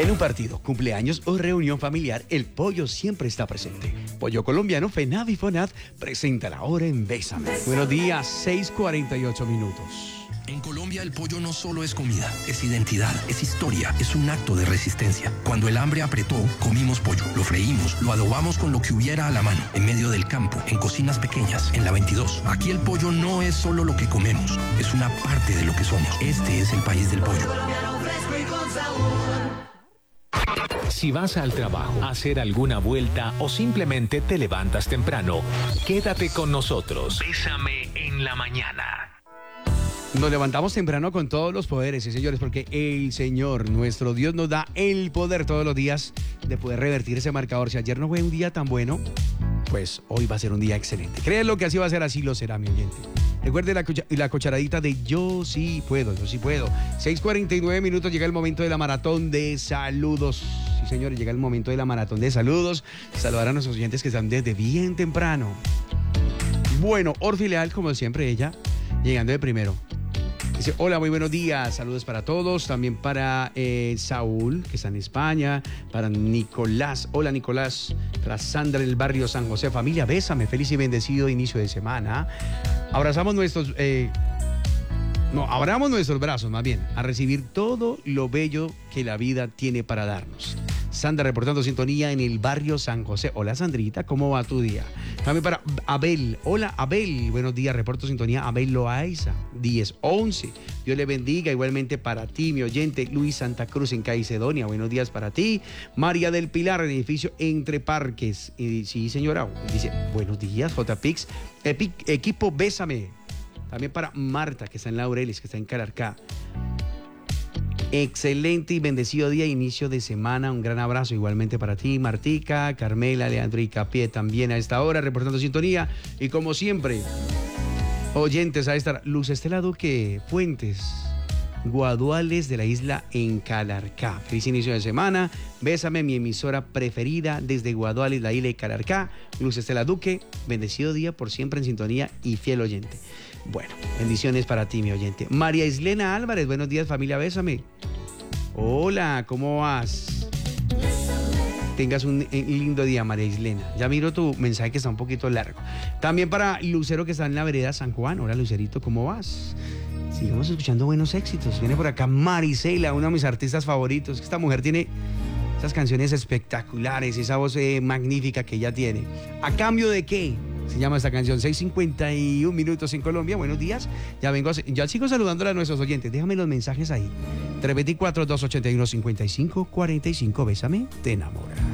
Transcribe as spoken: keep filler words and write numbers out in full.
En un partido, cumpleaños o reunión familiar, el pollo siempre está presente. Pollo colombiano FENAV y FONAD presenta la hora en Bésame. Buenos días, seis cuarenta y ocho minutos. En Colombia el pollo no solo es comida, es identidad, es historia, es un acto de resistencia. Cuando el hambre apretó, comimos pollo, lo freímos, lo adobamos con lo que hubiera a la mano, en medio del campo, en cocinas pequeñas, en la veintidós. Aquí el pollo no es solo lo que comemos, es una parte de lo que somos. Este es el país del pollo. Si vas al trabajo, a hacer alguna vuelta o simplemente te levantas temprano, quédate con nosotros. Bésame en la mañana. Nos levantamos temprano con todos los poderes, sí, señores, porque el Señor, nuestro Dios, nos da el poder todos los días de poder revertir ese marcador. Si ayer no fue un día tan bueno, pues hoy va a ser un día excelente. Créelo que así va a ser, así lo será, mi oyente. Recuerde la, cuch- la cucharadita de yo sí puedo, yo sí puedo. seis cuarenta y nueve minutos, llega el momento de la maratón de saludos. Sí, señores, llega el momento de la maratón de saludos. Saludar a nuestros oyentes que están desde bien temprano. Bueno, Orfi Leal, como siempre, ella, llegando de primero. Dice, hola, muy buenos días, saludos para todos, también para eh, Saúl, que está en España, para Nicolás, hola Nicolás, para Sandra del barrio San José, familia, bésame, feliz y bendecido inicio de semana. Abrazamos nuestros, eh, no, abramos nuestros brazos más bien, a recibir todo lo bello que la vida tiene para darnos. Sandra reportando sintonía en el barrio San José. Hola Sandrita, ¿cómo va tu día? También para Abel. Hola Abel, buenos días, reporto sintonía. Abel Loaiza, diez once. Dios le bendiga, igualmente para ti, mi oyente Luis Santa Cruz en Caicedonia. Buenos días para ti. María del Pilar, el edificio Entre Parques. Y, sí, señora, dice, buenos días, J Pix. Epi, equipo Bésame. También para Marta, que está en Laureles, que está en Calarcá. Excelente y bendecido día, inicio de semana. Un gran abrazo igualmente para ti, Martica, Carmela, Leandro y Capié también a esta hora, reportando sintonía. Y como siempre, oyentes a esta Luz Estela Duque Fuentes, Guaduales de la isla en Calarcá. Feliz inicio de semana. Bésame, mi emisora preferida desde Guaduales, la isla de Calarcá. Luz Estela Duque, bendecido día por siempre en sintonía y fiel oyente. Bueno, bendiciones para ti, mi oyente. María Islena Álvarez, buenos días, familia, bésame. Hola, ¿cómo vas? Tengas un lindo día, María Islena. Ya miro tu mensaje que está un poquito largo. También para Lucero, que está en la vereda San Juan. Hola, Lucerito, ¿cómo vas? Sigamos escuchando buenos éxitos. Viene por acá Marisela, uno de mis artistas favoritos. Esta mujer tiene esas canciones espectaculares, esa voz eh, magnífica que ella tiene. ¿A cambio de qué? Se llama esta canción. Seis cincuenta y un minutos en Colombia. Buenos días. Ya vengo, a, ya sigo saludándole a nuestros oyentes. Déjame los mensajes ahí. tres dos cuatro, dos ocho uno, cinco cinco cuatro cinco. Bésame, te enamora.